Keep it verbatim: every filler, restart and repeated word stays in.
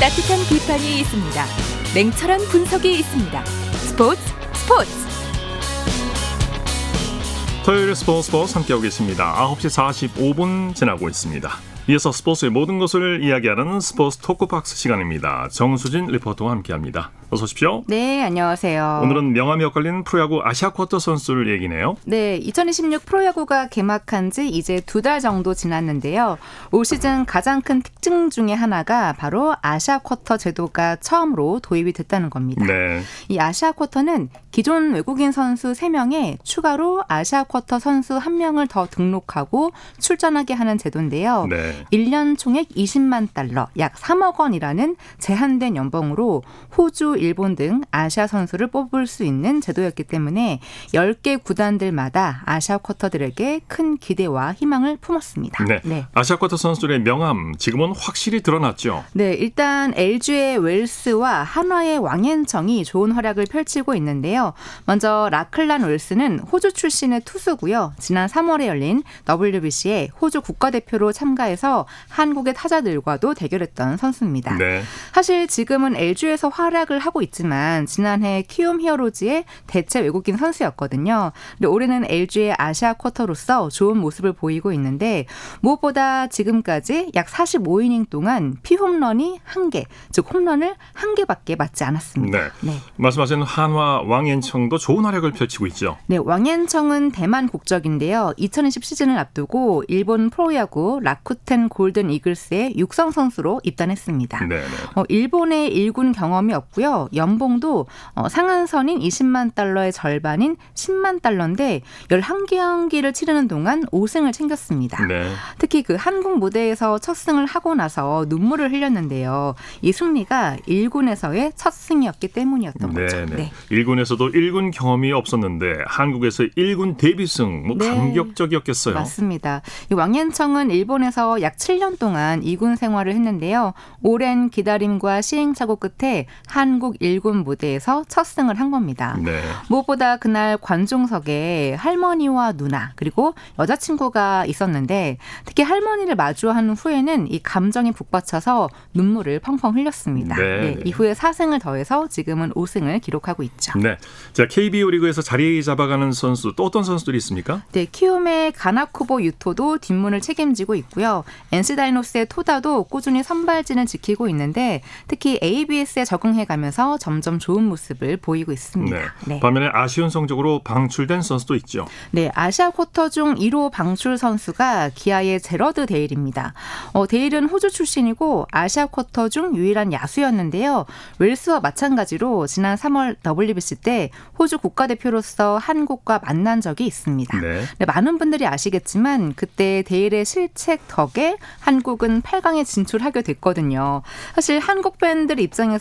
따뜻한 비판이 있습니다. 냉철한 분석이 있습니다. 스포츠 스포츠 토요일 스포츠 스포츠 함께하고 계십니다. 아홉 시 사십오 분 지나고 있습니다. 이어서 스포츠의 모든 것을 이야기하는 스포츠 토크박스 시간입니다. 정수진 리포터와 함께합니다. 어서 오십시오. 네, 안녕하세요. 오늘은 명함이 엇갈린 프로야구 아시아쿼터 선수를 얘기네요. 네, 이천이십육 프로야구가 개막한 지 이제 두 달 정도 지났는데요. 올 시즌 가장 큰 특징 중에 하나가 바로 아시아쿼터 제도가 처음으로 도입이 됐다는 겁니다. 네. 이 아시아쿼터는 기존 외국인 선수 세 명에 추가로 아시아쿼터 선수 한 명을 더 등록하고 출전하게 하는 제도인데요. 네. 일 년 총액 이십만 달러, 약 삼억 원이라는 제한된 연봉으로 호주, 일본 등 아시아 선수를 뽑을 수 있는 제도였기 때문에 열 개 구단들마다 아시아 쿼터들에게 큰 기대와 희망을 품었습니다. 네. 네. 아시아쿼터 선수들의 명함 지금은 확실히 드러났죠. 네, 일단 엘지의 웰스와 한화의 왕앤청이 좋은 활약을 펼치고 있는데요. 먼저 라클란 웰스는 호주 출신의 투수고요. 지난 삼월에 열린 더블유비씨에 호주 국가대표로 참가해서 한국의 타자들과도 대결했던 선수입니다. 네. 사실 지금은 엘지에서 활약을 하고 있지만 지난해 키움 히어로즈의 대체 외국인 선수였거든요. 근데 올해는 엘지의 아시아 쿼터로서 좋은 모습을 보이고 있는데 무엇보다 지금까지 약 사십오 이닝 동안 피홈런이 한 개, 즉 홈런을 한 개밖에 맞지 않았습니다. 네. 네. 말씀하신 한화 왕앤청도 좋은 활약을 펼치고 있죠. 네, 왕앤청은 대만 국적인데요. 이천이십 시즌을 앞두고 일본 프로야구 라쿠텐 골든 이글스의 육성 선수로 입단했습니다. 네. 네. 어, 일본의 일 군 경험이 없고요. 연봉도 어, 상한선인 이십만 달러의 절반인 십만 달러인데 열한 경기를 치르는 동안 오 승을 챙겼습니다. 네. 특히 그 한국 무대에서 첫 승을 하고 나서 눈물을 흘렸는데요. 이 승리가 일 군에서의 첫 승이었기 때문이었던 네, 거죠. 네. 네. 일 군에서도 일 군 경험이 없었는데 한국에서 일 군 데뷔승 뭐 네. 감격적이었겠어요. 맞습니다. 이 왕앤청은 일본에서 약 칠 년 동안 이 군 생활을 했는데요. 오랜 기다림과 시행착오 끝에 한국 일 군 무대에서 첫 승을 한 겁니다. 네. 무엇보다 그날 관중석에 할머니와 누나 그리고 여자친구가 있었는데 특히 할머니를 마주한 후에는 이 감정이 북받쳐서 눈물을 펑펑 흘렸습니다. 네, 네, 네. 이후에 사 승을 더해서 지금은 오 승을 기록하고 있죠. 네. 자, 케이비오 리그에서 자리 잡아가는 선수 또 어떤 선수들이 있습니까? 네, 키움의 가나쿠보 유토도 뒷문을 책임지고 있고요. 엔씨 다이노스의 토다도 꾸준히 선발진을 지키고 있는데 특히 에이비에스에 적응해가면서 점점 좋은 모습을 보이고 있습니다. 네. 네. 반면에 아쉬운 성적으로 방출된 선수도 있죠. 네, 아시아 쿼터 중 일 호 방출 선수가 기아의 제러드 데일입니다. 어, 데일은 호주 출신이고 아시아 쿼터 중 유일한 야수였는데요. 웰스와 마찬가지로 지난 삼월 더블유비씨 때 호주 국가대표로서 한국과 만난 적이 있습니다. 네. 네, 많은 분들이 아시겠지만 그때 데일의 실책 덕에 한국은 팔 강에 진출하게 됐거든요. 사실 한국 팬들 입장에서